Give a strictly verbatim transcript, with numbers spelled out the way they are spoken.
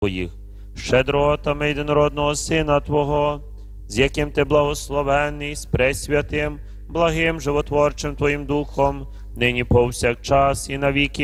Твоїх, щедротами єдинородного Сина Твого, з яким Ти благословенний, з пресвятим, благим, животворчим Твоїм Духом, нині повсякчас і на віки